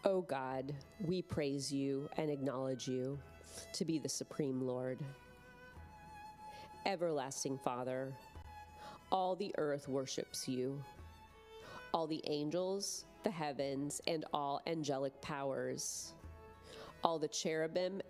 O God, we praise you and acknowledge you to be the supreme Lord. Everlasting Father, all the earth worships you. All the angels, the heavens, and all angelic powers, all the cherubim